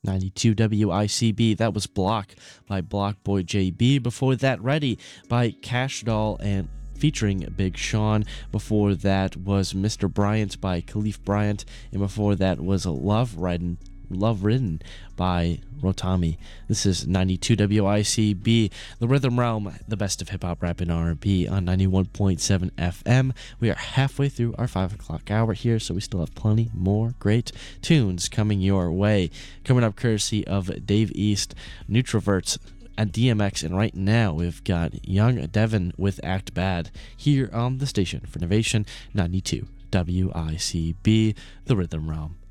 92 WICB. That was Block by Block Boy JB. Before that, Ready by Cash Doll and featuring Big Sean. Before that was Mr. Bryant by Khalif Bryant. And before that was Love Ridden by Rotami. This is 92 WICB, the Rhythm Realm, the best of hip-hop, rap, and R&B on 91.7 FM. We are halfway through our 5 o'clock hour here, so we still have plenty more great tunes coming your way. Coming up courtesy of Dave East, Nutraverts, and DMX, and right now we've got Young Devin with Act Bad here on the station for Innovation 92 WICB, the Rhythm Realm.